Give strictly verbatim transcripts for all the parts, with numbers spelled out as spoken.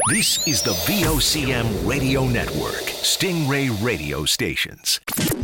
This is the V O C M Radio Network, Stingray Radio Stations.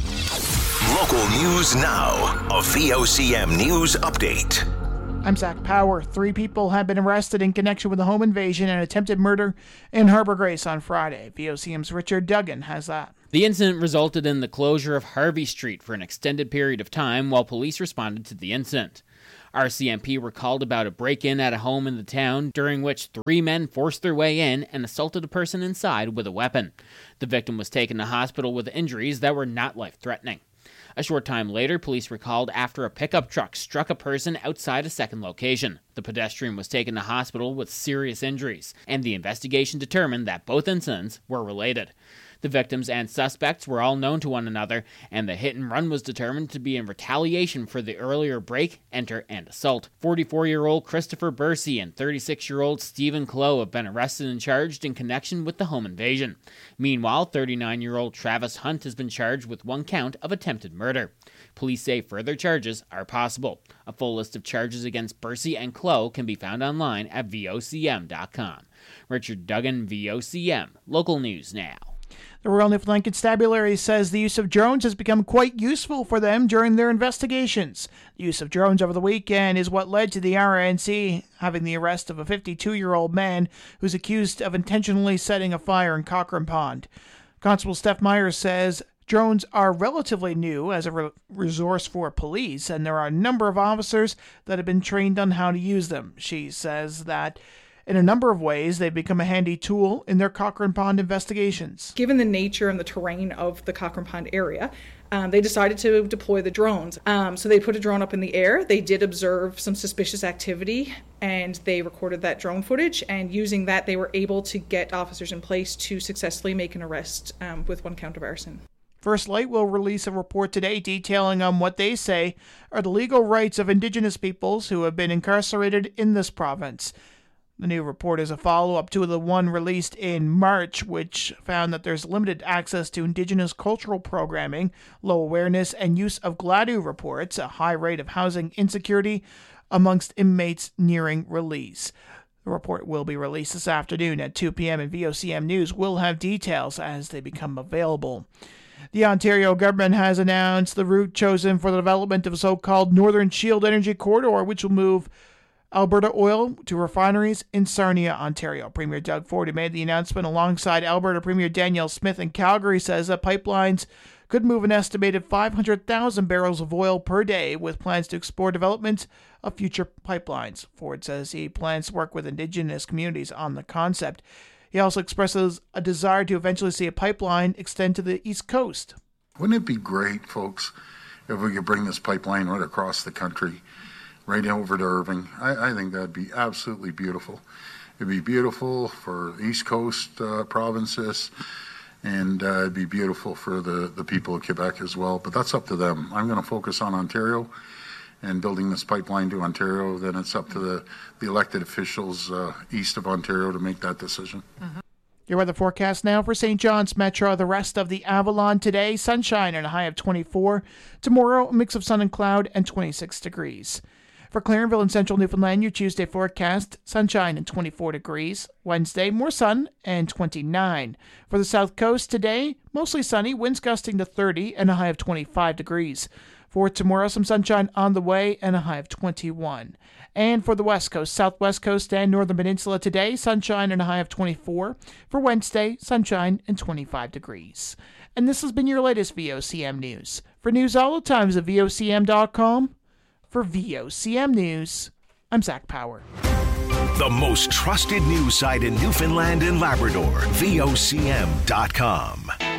Local news now, a V O C M News Update. I'm Zach Power. Three people have been arrested in connection with a home invasion and attempted murder in Harbor Grace on Friday. V O C M's Richard Duggan has that. The incident resulted in the closure of Harvey Street for an extended period of time while police responded to the incident. R C M P were called about a break-in at a home in the town during which three men forced their way in and assaulted a person inside with a weapon. The victim was taken to hospital with injuries that were not life-threatening. A short time later, police were called after a pickup truck struck a person outside a second location. The pedestrian was taken to hospital with serious injuries, and the investigation determined that both incidents were related. The victims and suspects were all known to one another, and the hit and run was determined to be in retaliation for the earlier break, enter, and assault. forty-four-year-old Christopher Bursey and thirty-six-year-old Stephen Clow have been arrested and charged in connection with the home invasion. Meanwhile, thirty-nine-year-old Travis Hunt has been charged with one count of attempted murder. Police say further charges are possible. A full list of charges against Bursey and Clow can be found online at V O C M dot com. Richard Duggan, V O C M. Local news now. The Royal Newfoundland Constabulary says the use of drones has become quite useful for them during their investigations. The use of drones over the weekend is what led to the R N C having the arrest of a fifty-two-year-old man who's accused of intentionally setting a fire in Cochrane Pond. Constable Steph Myers says drones are relatively new as a re- resource for police, and there are a number of officers that have been trained on how to use them. She says that in a number of ways, they've become a handy tool in their Cochrane Pond investigations. Given the nature and the terrain of the Cochrane Pond area, um, they decided to deploy the drones. Um, so they put a drone up in the air. They did observe some suspicious activity, and they recorded that drone footage. And using that, they were able to get officers in place to successfully make an arrest um, with one count of arson. First Light will release a report today detailing on what they say are the legal rights of Indigenous peoples who have been incarcerated in this province. The new report is a follow-up to the one released in March, which found that there's limited access to Indigenous cultural programming, low awareness and use of GLADU reports, a high rate of housing insecurity amongst inmates nearing release. The report will be released this afternoon at two p.m. and V O C M News will have details as they become available. The Ontario government has announced the route chosen for the development of a so-called Northern Shield Energy Corridor, which will move Alberta oil to refineries in Sarnia, Ontario. Premier Doug Ford, who made the announcement alongside Alberta Premier Danielle Smith in Calgary, says that pipelines could move an estimated five hundred thousand barrels of oil per day, with plans to explore development of future pipelines. Ford says he plans to work with Indigenous communities on the concept. He also expresses a desire to eventually see a pipeline extend to the East Coast. Wouldn't it be great, folks, if we could bring this pipeline right across the country, right over to Irving? I, I think that'd be absolutely beautiful. It'd be beautiful for East Coast uh, provinces, and uh, it'd be beautiful for the, the people of Quebec as well. But that's up to them. I'm going to focus on Ontario and building this pipeline to Ontario. Then it's up to the, the elected officials uh, east of Ontario to make that decision. Mm-hmm. Your weather forecast now for Saint John's Metro. The rest of the Avalon today, sunshine and a high of twenty-four. Tomorrow, a mix of sun and cloud and twenty-six degrees. For Clarenville and Central Newfoundland, your Tuesday forecast, sunshine and twenty-four degrees. Wednesday, more sun and twenty-nine. For the South Coast today, mostly sunny, winds gusting to thirty and a high of twenty-five degrees. For tomorrow, some sunshine on the way and a high of twenty-one. And for the West Coast, Southwest Coast and Northern Peninsula today, sunshine and a high of twenty-four. For Wednesday, sunshine and twenty-five degrees. And this has been your latest V O C M News. For news all the times at V O C M dot com. For V O C M News, I'm Zach Power. The most trusted news site in Newfoundland and Labrador, V O C M dot com.